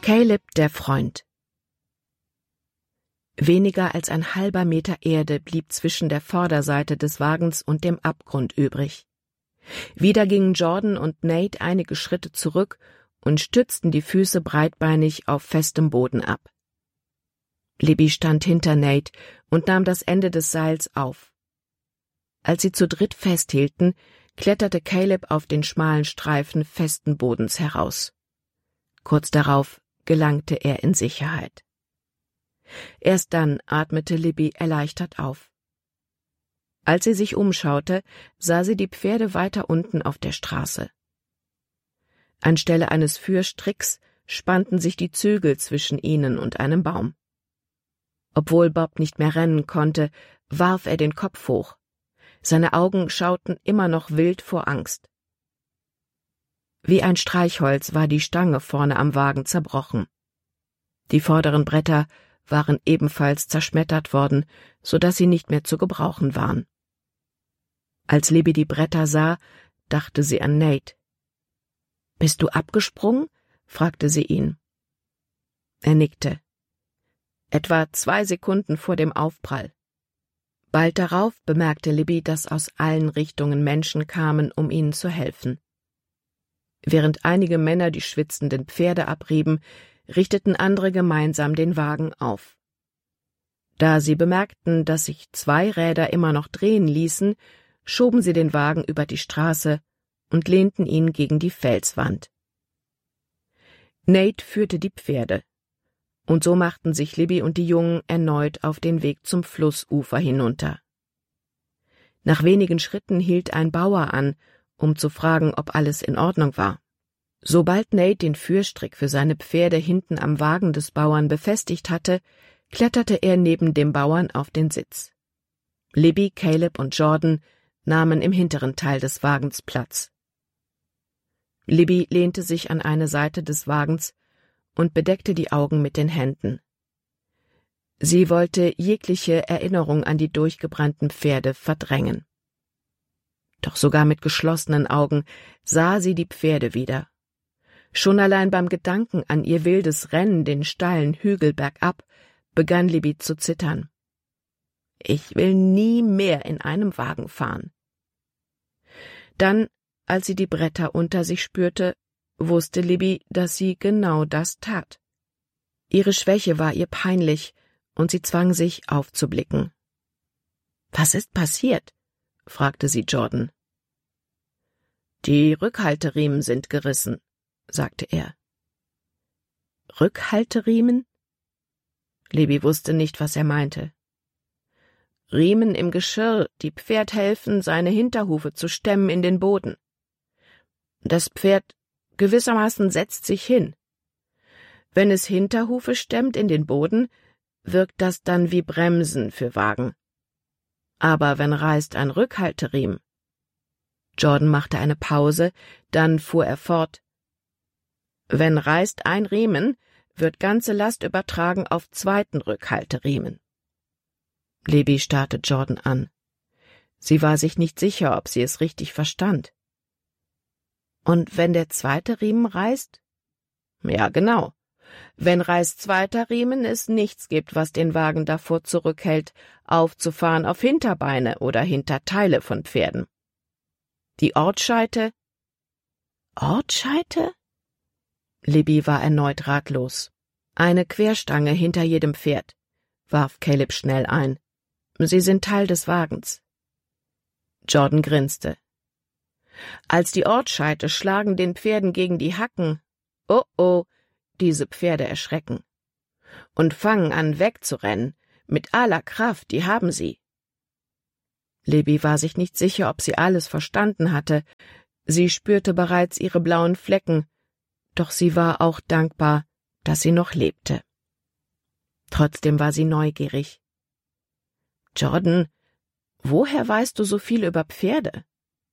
Caleb, der Freund. Weniger als ein halber Meter Erde blieb zwischen der Vorderseite des Wagens und dem Abgrund übrig. Wieder gingen Jordan und Nate einige Schritte zurück und stützten die Füße breitbeinig auf festem Boden ab. Libby stand hinter Nate und nahm das Ende des Seils auf. Als sie zu dritt festhielten, kletterte Caleb auf den schmalen Streifen festen Bodens heraus. Kurz darauf gelangte er in Sicherheit. Erst dann atmete Libby erleichtert auf. Als sie sich umschaute, sah sie die Pferde weiter unten auf der Straße. Anstelle eines Führstricks spannten sich die Zügel zwischen ihnen und einem Baum. Obwohl Bob nicht mehr rennen konnte, warf er den Kopf hoch. Seine Augen schauten immer noch wild vor Angst. Wie ein Streichholz war die Stange vorne am Wagen zerbrochen. Die vorderen Bretter waren ebenfalls zerschmettert worden, so dass sie nicht mehr zu gebrauchen waren. Als Libby die Bretter sah, dachte sie an Nate. »Bist du abgesprungen?« fragte sie ihn. Er nickte. Etwa 2 Sekunden vor dem Aufprall. Bald darauf bemerkte Libby, dass aus allen Richtungen Menschen kamen, um ihnen zu helfen. Während einige Männer die schwitzenden Pferde abrieben, richteten andere gemeinsam den Wagen auf. Da sie bemerkten, dass sich 2 Räder immer noch drehen ließen, schoben sie den Wagen über die Straße und lehnten ihn gegen die Felswand. Nate führte die Pferde, und so machten sich Libby und die Jungen erneut auf den Weg zum Flussufer hinunter. Nach wenigen Schritten hielt ein Bauer an, um zu fragen, ob alles in Ordnung war. Sobald Nate den Führstrick für seine Pferde hinten am Wagen des Bauern befestigt hatte, kletterte er neben dem Bauern auf den Sitz. Libby, Caleb und Jordan nahmen im hinteren Teil des Wagens Platz. Libby lehnte sich an eine Seite des Wagens und bedeckte die Augen mit den Händen. Sie wollte jegliche Erinnerung an die durchgebrannten Pferde verdrängen. Doch sogar mit geschlossenen Augen sah sie die Pferde wieder. Schon allein beim Gedanken an ihr wildes Rennen den steilen Hügel bergab, begann Libby zu zittern. »Ich will nie mehr in einem Wagen fahren.« Dann, als sie die Bretter unter sich spürte, wusste Libby, dass sie genau das tat. Ihre Schwäche war ihr peinlich, und sie zwang sich, aufzublicken. »Was ist passiert?« fragte sie Jordan. »Die Rückhalteriemen sind gerissen«, sagte er. »Rückhalteriemen?« Libby wusste nicht, was er meinte. »Riemen im Geschirr, die Pferd helfen, seine Hinterhufe zu stemmen in den Boden. Das Pferd gewissermaßen setzt sich hin. Wenn es Hinterhufe stemmt in den Boden, wirkt das dann wie Bremsen für Wagen. Aber wenn reißt ein Rückhalteriemen?« Jordan machte eine Pause, dann fuhr er fort. »Wenn reißt ein Riemen, wird ganze Last übertragen auf 2. Rückhalteriemen.« Libby starrte Jordan an. Sie war sich nicht sicher, ob sie es richtig verstand. »Und wenn der 2. Riemen reißt?« »Ja, genau. Wenn reißt 2. Riemen, es nichts gibt, was den Wagen davor zurückhält, aufzufahren auf Hinterbeine oder Hinterteile von Pferden. Die Ortscheite?« »Ortscheite?« Libby war erneut ratlos. »Eine Querstange hinter jedem Pferd«, warf Caleb schnell ein. »Sie sind Teil des Wagens.« Jordan grinste. »Als die Ortscheite schlagen den Pferden gegen die Hacken. Oh, diese Pferde erschrecken. Und fangen an wegzurennen. Mit aller Kraft, die haben sie.« Libby war sich nicht sicher, ob sie alles verstanden hatte. Sie spürte bereits ihre blauen Flecken, doch sie war auch dankbar, dass sie noch lebte. Trotzdem war sie neugierig. »Jordan, woher weißt du so viel über Pferde?«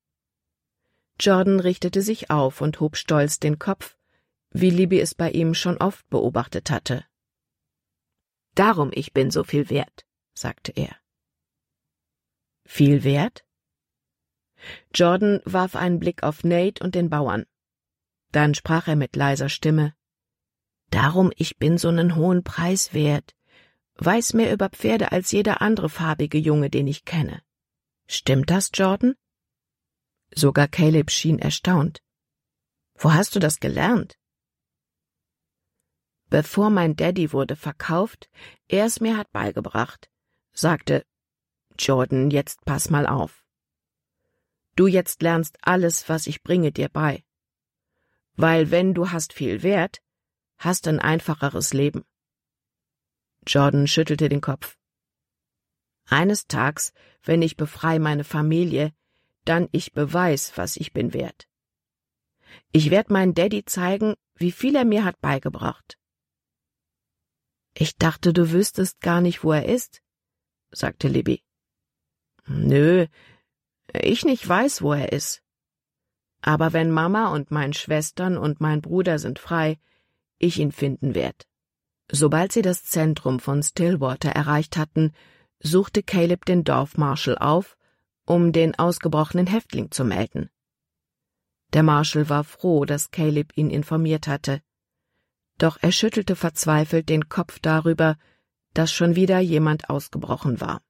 Jordan richtete sich auf und hob stolz den Kopf, wie Libby es bei ihm schon oft beobachtet hatte. »Darum ich bin so viel wert«, sagte er. »Viel wert?« Jordan warf einen Blick auf Nate und den Bauern. Dann sprach er mit leiser Stimme. Darum ich bin so nen hohen Preis wert, weiß mehr über Pferde als jeder andere farbige Junge, den ich kenne. Stimmt das, Jordan? Sogar Caleb schien erstaunt. Wo hast du das gelernt? Bevor mein Daddy wurde verkauft, er es mir hat beigebracht, sagte Jordan, jetzt pass mal auf. Du jetzt lernst alles, was ich bringe, dir bei. Weil wenn du hast viel Wert, hast ein einfacheres Leben. Jordan schüttelte den Kopf. Eines Tages, wenn ich befreie meine Familie, dann ich beweis, was ich bin wert. Ich werd meinen Daddy zeigen, wie viel er mir hat beigebracht. Ich dachte, du wüsstest gar nicht, wo er ist, sagte Libby. Nö, ich nicht weiß, wo er ist. Aber wenn Mama und meine Schwestern und mein Bruder sind frei, ich ihn finden werd. Sobald sie das Zentrum von Stillwater erreicht hatten, suchte Caleb den Dorfmarschall auf, um den ausgebrochenen Häftling zu melden. Der Marschall war froh, dass Caleb ihn informiert hatte. Doch er schüttelte verzweifelt den Kopf darüber, dass schon wieder jemand ausgebrochen war.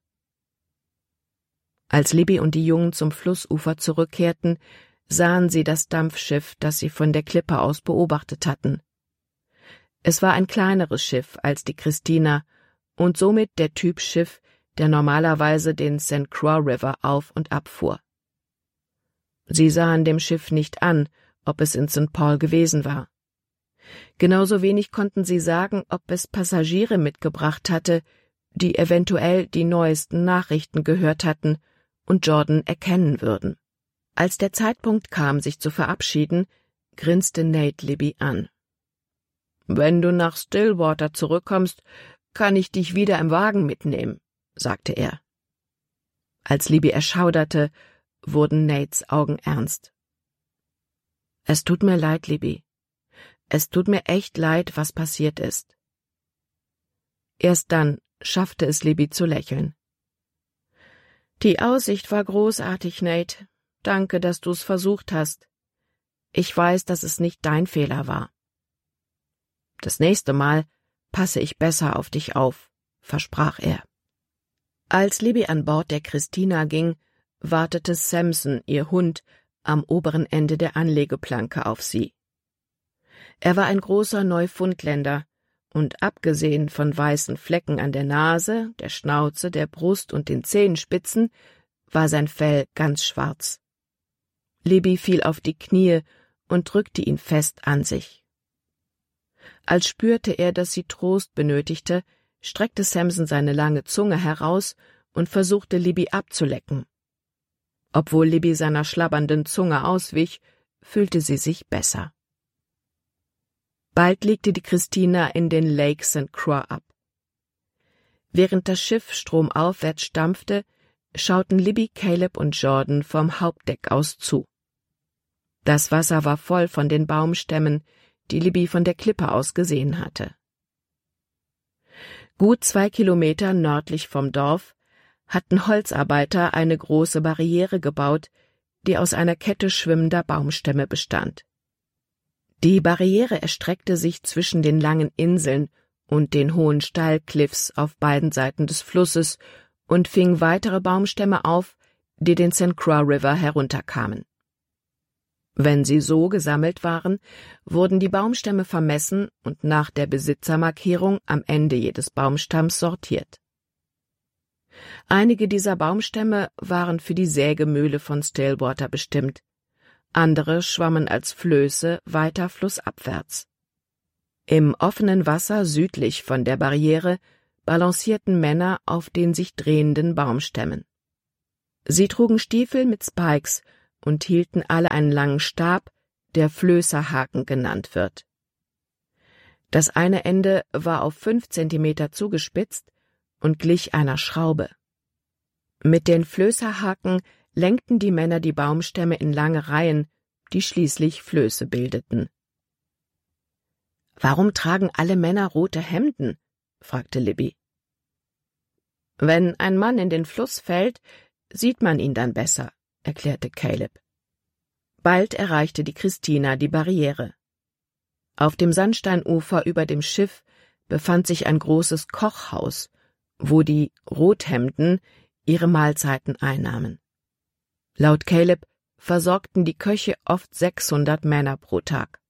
Als Libby und die Jungen zum Flussufer zurückkehrten, sahen sie das Dampfschiff, das sie von der Klippe aus beobachtet hatten. Es war ein kleineres Schiff als die Christina und somit der Typ Schiff, der normalerweise den St. Croix River auf- und abfuhr. Sie sahen dem Schiff nicht an, ob es in St. Paul gewesen war. Genauso wenig konnten sie sagen, ob es Passagiere mitgebracht hatte, die eventuell die neuesten Nachrichten gehört hatten und Jordan erkennen würden. Als der Zeitpunkt kam, sich zu verabschieden, grinste Nate Libby an. »Wenn du nach Stillwater zurückkommst, kann ich dich wieder im Wagen mitnehmen«, sagte er. Als Libby erschauderte, wurden Nates Augen ernst. »Es tut mir leid, Libby. Es tut mir echt leid, was passiert ist.« Erst dann schaffte es Libby zu lächeln. »Die Aussicht war großartig, Nate. Danke, dass du's versucht hast. Ich weiß, dass es nicht dein Fehler war. Das nächste Mal passe ich besser auf dich auf«, versprach er. Als Libby an Bord der Christina ging, wartete Samson, ihr Hund, am oberen Ende der Anlegeplanke auf sie. Er war ein großer Neufundländer, und abgesehen von weißen Flecken an der Nase, der Schnauze, der Brust und den Zehenspitzen, war sein Fell ganz schwarz. Libby fiel auf die Knie und drückte ihn fest an sich. Als spürte er, dass sie Trost benötigte, streckte Samson seine lange Zunge heraus und versuchte, Libby abzulecken. Obwohl Libby seiner schlabbernden Zunge auswich, fühlte sie sich besser. Bald legte die Christina in den Lake St. Croix ab. Während das Schiff stromaufwärts stampfte, schauten Libby, Caleb und Jordan vom Hauptdeck aus zu. Das Wasser war voll von den Baumstämmen, die Libby von der Klippe aus gesehen hatte. Gut 2 Kilometer nördlich vom Dorf hatten Holzarbeiter eine große Barriere gebaut, die aus einer Kette schwimmender Baumstämme bestand. Die Barriere erstreckte sich zwischen den langen Inseln und den hohen Steilkliffs auf beiden Seiten des Flusses und fing weitere Baumstämme auf, die den St. Croix River herunterkamen. Wenn sie so gesammelt waren, wurden die Baumstämme vermessen und nach der Besitzermarkierung am Ende jedes Baumstamms sortiert. Einige dieser Baumstämme waren für die Sägemühle von Stillwater bestimmt, andere schwammen als Flöße weiter flussabwärts. Im offenen Wasser südlich von der Barriere balancierten Männer auf den sich drehenden Baumstämmen. Sie trugen Stiefel mit Spikes und hielten alle einen langen Stab, der Flößerhaken genannt wird. Das eine Ende war auf 5 Zentimeter zugespitzt und glich einer Schraube. Mit den Flößerhaken lenkten die Männer die Baumstämme in lange Reihen, die schließlich Flöße bildeten. »Warum tragen alle Männer rote Hemden?« fragte Libby. »Wenn ein Mann in den Fluss fällt, sieht man ihn dann besser«, erklärte Caleb. Bald erreichte die Christina die Barriere. Auf dem Sandsteinufer über dem Schiff befand sich ein großes Kochhaus, wo die Rothemden ihre Mahlzeiten einnahmen. Laut Caleb versorgten die Köche oft 600 Männer pro Tag.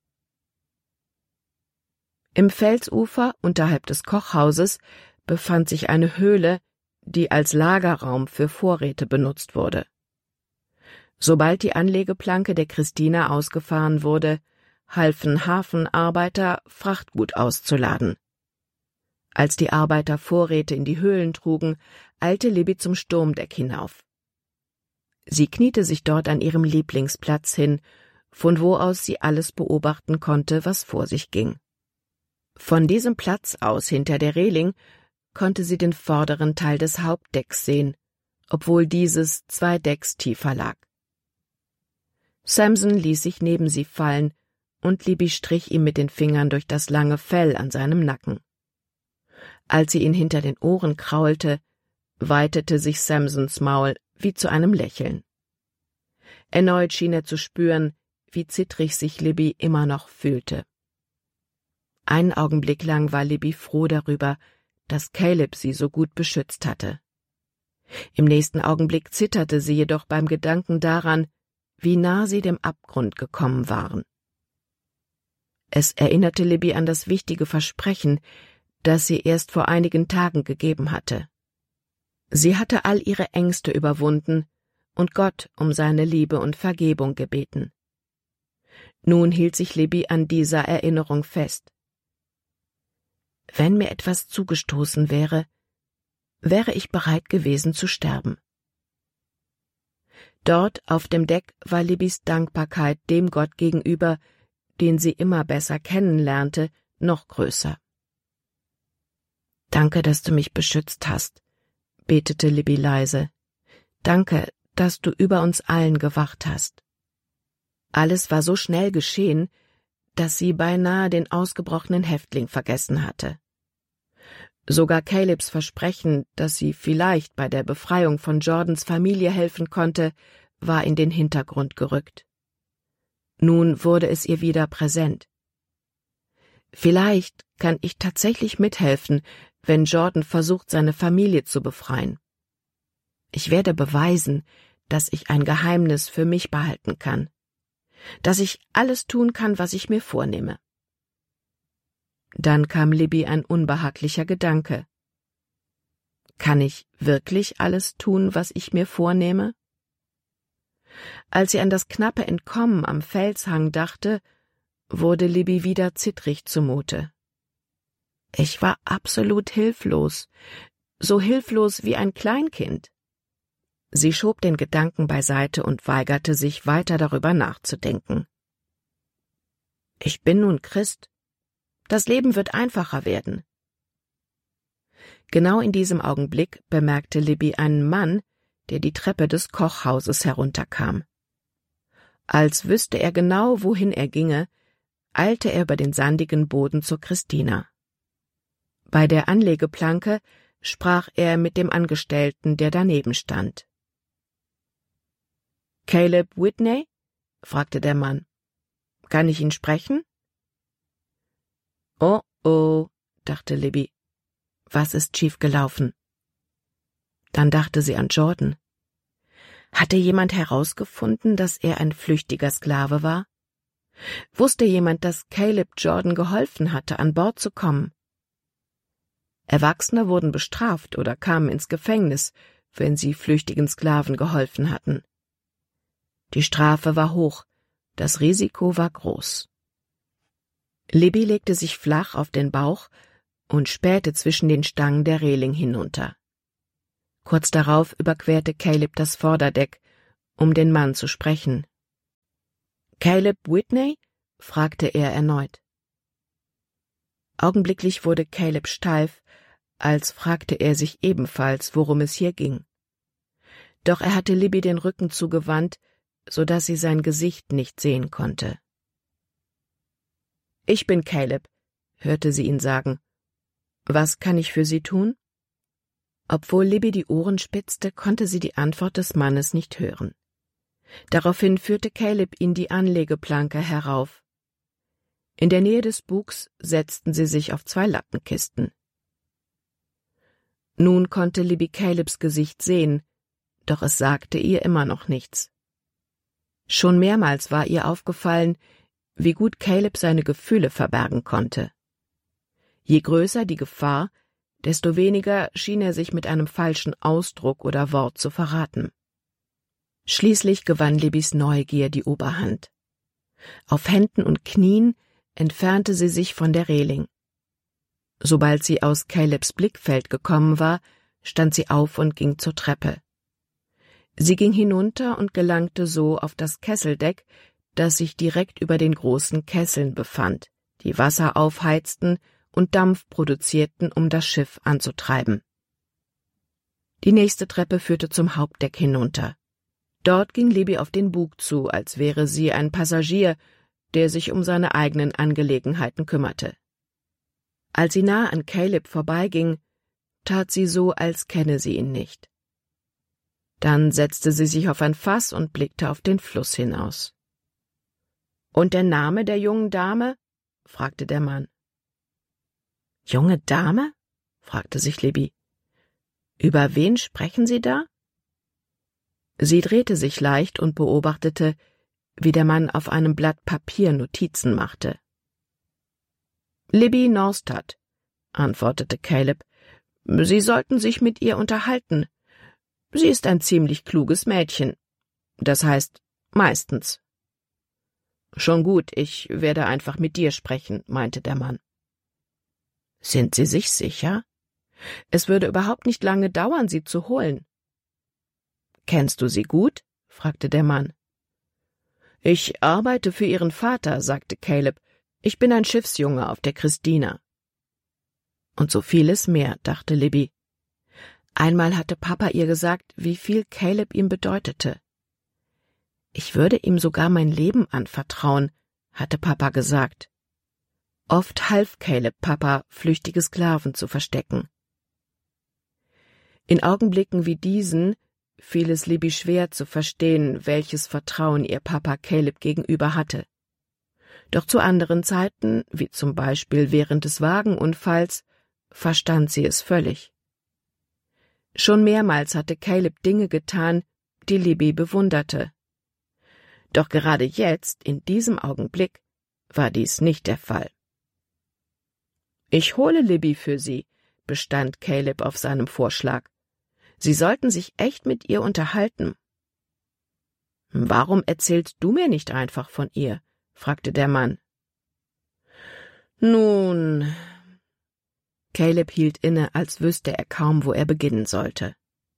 Im Felsufer unterhalb des Kochhauses befand sich eine Höhle, die als Lagerraum für Vorräte benutzt wurde. Sobald die Anlegeplanke der Christina ausgefahren wurde, halfen Hafenarbeiter, Frachtgut auszuladen. Als die Arbeiter Vorräte in die Höhlen trugen, eilte Libby zum Sturmdeck hinauf. Sie kniete sich dort an ihrem Lieblingsplatz hin, von wo aus sie alles beobachten konnte, was vor sich ging. Von diesem Platz aus hinter der Reling konnte sie den vorderen Teil des Hauptdecks sehen, obwohl dieses 2 Decks tiefer lag. Samson ließ sich neben sie fallen, und Libby strich ihm mit den Fingern durch das lange Fell an seinem Nacken. Als sie ihn hinter den Ohren kraulte, weitete sich Samsons Maul wie zu einem Lächeln. Erneut schien er zu spüren, wie zittrig sich Libby immer noch fühlte. Einen Augenblick lang war Libby froh darüber, dass Caleb sie so gut beschützt hatte. Im nächsten Augenblick zitterte sie jedoch beim Gedanken daran, wie nah sie dem Abgrund gekommen waren. Es erinnerte Libby an das wichtige Versprechen, das sie erst vor einigen Tagen gegeben hatte. Sie hatte all ihre Ängste überwunden und Gott um seine Liebe und Vergebung gebeten. Nun hielt sich Libby an dieser Erinnerung fest. Wenn mir etwas zugestoßen wäre, wäre ich bereit gewesen zu sterben. Dort auf dem Deck war Libbys Dankbarkeit dem Gott gegenüber, den sie immer besser kennenlernte, noch größer. »Danke, dass du mich beschützt hast«, betete Libby leise. »Danke, dass du über uns allen gewacht hast.« Alles war so schnell geschehen, dass sie beinahe den ausgebrochenen Häftling vergessen hatte. Sogar Calebs Versprechen, dass sie vielleicht bei der Befreiung von Jordans Familie helfen konnte, war in den Hintergrund gerückt. Nun wurde es ihr wieder präsent. Vielleicht kann ich tatsächlich mithelfen, wenn Jordan versucht, seine Familie zu befreien. Ich werde beweisen, dass ich ein Geheimnis für mich behalten kann, dass ich alles tun kann, was ich mir vornehme. Dann kam Libby ein unbehaglicher Gedanke. Kann ich wirklich alles tun, was ich mir vornehme? Als sie an das knappe Entkommen am Felshang dachte, wurde Libby wieder zittrig zumute. Ich war absolut hilflos, so hilflos wie ein Kleinkind. Sie schob den Gedanken beiseite und weigerte sich, weiter darüber nachzudenken. Ich bin nun Christ. Das Leben wird einfacher werden. Genau in diesem Augenblick bemerkte Libby einen Mann, der die Treppe des Kochhauses herunterkam. Als wüsste er genau, wohin er ginge, eilte er über den sandigen Boden zur Christina. Bei der Anlegeplanke sprach er mit dem Angestellten, der daneben stand. »Caleb Whitney?« fragte der Mann. »Kann ich ihn sprechen?« »Oh, oh«, dachte Libby. »Was ist schief gelaufen?« Dann dachte sie an Jordan. Hatte jemand herausgefunden, dass er ein flüchtiger Sklave war? Wusste jemand, dass Caleb Jordan geholfen hatte, an Bord zu kommen? Erwachsene wurden bestraft oder kamen ins Gefängnis, wenn sie flüchtigen Sklaven geholfen hatten. Die Strafe war hoch, das Risiko war groß. Libby legte sich flach auf den Bauch und spähte zwischen den Stangen der Reling hinunter. Kurz darauf überquerte Caleb das Vorderdeck, um den Mann zu sprechen. »Caleb Whitney?« fragte er erneut. Augenblicklich wurde Caleb steif, als fragte er sich ebenfalls, worum es hier ging. Doch er hatte Libby den Rücken zugewandt, so dass sie sein Gesicht nicht sehen konnte. »Ich bin Caleb«, hörte sie ihn sagen. »Was kann ich für Sie tun?« Obwohl Libby die Ohren spitzte, konnte sie die Antwort des Mannes nicht hören. Daraufhin führte Caleb ihn die Anlegeplanke herauf. In der Nähe des Bugs setzten sie sich auf 2 Lattenkisten. Nun konnte Libby Calebs Gesicht sehen, doch es sagte ihr immer noch nichts. Schon mehrmals war ihr aufgefallen, wie gut Caleb seine Gefühle verbergen konnte. Je größer die Gefahr, desto weniger schien er sich mit einem falschen Ausdruck oder Wort zu verraten. Schließlich gewann Libbys Neugier die Oberhand. Auf Händen und Knien entfernte sie sich von der Reling. Sobald sie aus Calebs Blickfeld gekommen war, stand sie auf und ging zur Treppe. Sie ging hinunter und gelangte so auf das Kesseldeck, das sich direkt über den großen Kesseln befand, die Wasser aufheizten und Dampf produzierten, um das Schiff anzutreiben. Die nächste Treppe führte zum Hauptdeck hinunter. Dort ging Libby auf den Bug zu, als wäre sie ein Passagier, der sich um seine eigenen Angelegenheiten kümmerte. Als sie nah an Caleb vorbeiging, tat sie so, als kenne sie ihn nicht. Dann setzte sie sich auf ein Fass und blickte auf den Fluss hinaus. »Und der Name der jungen Dame?« fragte der Mann. »Junge Dame?« fragte sich Libby. »Über wen sprechen Sie da?« Sie drehte sich leicht und beobachtete, wie der Mann auf einem Blatt Papier Notizen machte. »Libby Norstad«, antwortete Caleb. »Sie sollten sich mit ihr unterhalten. Sie ist ein ziemlich kluges Mädchen. Das heißt, meistens.« »Schon gut, ich werde einfach mit dir sprechen«, meinte der Mann. »Sind Sie sich sicher? Es würde überhaupt nicht lange dauern, sie zu holen.« »Kennst du sie gut?« fragte der Mann. »Ich arbeite für ihren Vater«, sagte Caleb. »Ich bin ein Schiffsjunge auf der Christina.« Und so vieles mehr, dachte Libby. Einmal hatte Papa ihr gesagt, wie viel Caleb ihm bedeutete. »Ich würde ihm sogar mein Leben anvertrauen«, hatte Papa gesagt. Oft half Caleb Papa, flüchtige Sklaven zu verstecken. In Augenblicken wie diesen fiel es Libby schwer zu verstehen, welches Vertrauen ihr Papa Caleb gegenüber hatte. Doch zu anderen Zeiten, wie zum Beispiel während des Wagenunfalls, verstand sie es völlig. Schon mehrmals hatte Caleb Dinge getan, die Libby bewunderte. Doch gerade jetzt, in diesem Augenblick, war dies nicht der Fall. »Ich hole Libby für Sie«, bestand Caleb auf seinem Vorschlag. »Sie sollten sich echt mit ihr unterhalten.« »Warum erzählst du mir nicht einfach von ihr?« fragte der Mann. »Nun...« Caleb hielt inne, als wüsste er kaum, wo er beginnen sollte.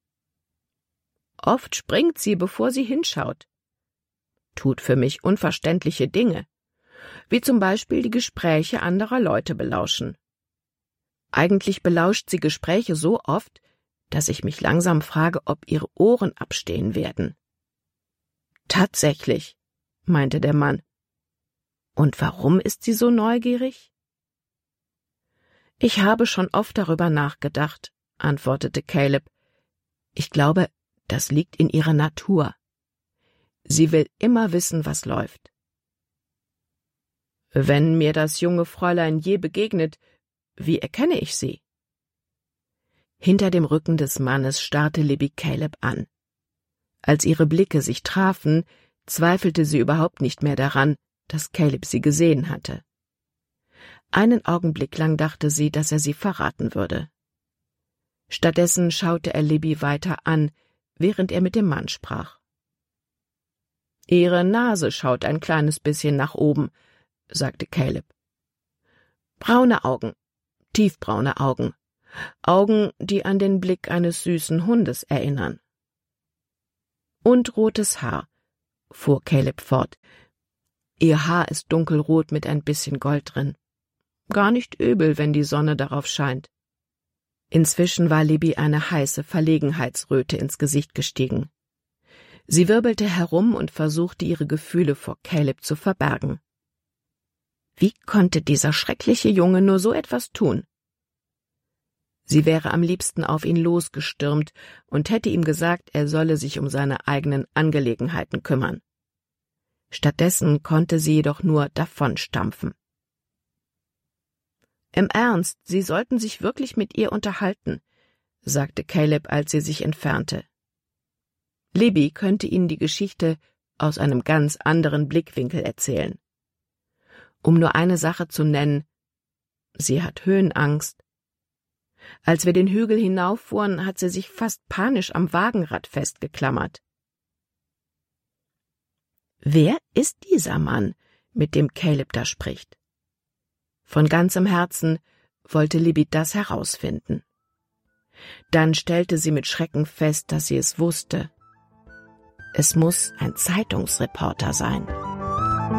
»Oft springt sie, bevor sie hinschaut. Tut für mich unverständliche Dinge, wie zum Beispiel die Gespräche anderer Leute belauschen. Eigentlich belauscht sie Gespräche so oft, dass ich mich langsam frage, ob ihre Ohren abstehen werden.« »Tatsächlich«, meinte der Mann. »Und warum ist sie so neugierig?« »Ich habe schon oft darüber nachgedacht«, antwortete Caleb. »Ich glaube, das liegt in ihrer Natur. Sie will immer wissen, was läuft.« »Wenn mir das junge Fräulein je begegnet, wie erkenne ich sie?« Hinter dem Rücken des Mannes starrte Libby Caleb an. Als ihre Blicke sich trafen, zweifelte sie überhaupt nicht mehr daran, dass Caleb sie gesehen hatte. Einen Augenblick lang dachte sie, dass er sie verraten würde. Stattdessen schaute er Libby weiter an, während er mit dem Mann sprach. »Ihre Nase schaut ein kleines bisschen nach oben«, sagte Caleb. »Braune Augen, tiefbraune Augen, Augen, die an den Blick eines süßen Hundes erinnern.« »Und rotes Haar«, fuhr Caleb fort. »Ihr Haar ist dunkelrot mit ein bisschen Gold drin. Gar nicht übel, wenn die Sonne darauf scheint.« Inzwischen war Libby eine heiße Verlegenheitsröte ins Gesicht gestiegen. Sie wirbelte herum und versuchte, ihre Gefühle vor Caleb zu verbergen. Wie konnte dieser schreckliche Junge nur so etwas tun? Sie wäre am liebsten auf ihn losgestürmt und hätte ihm gesagt, er solle sich um seine eigenen Angelegenheiten kümmern. Stattdessen konnte sie jedoch nur davonstampfen. Im Ernst, Sie sollten sich wirklich mit ihr unterhalten, sagte Caleb, als sie sich entfernte. Libby könnte Ihnen die Geschichte aus einem ganz anderen Blickwinkel erzählen. Um nur eine Sache zu nennen, sie hat Höhenangst. Als wir den Hügel hinauffuhren, hat sie sich fast panisch am Wagenrad festgeklammert. Wer ist dieser Mann, mit dem Caleb da spricht? Von ganzem Herzen wollte Libby das herausfinden. Dann stellte sie mit Schrecken fest, dass sie es wusste. Es muss ein Zeitungsreporter sein.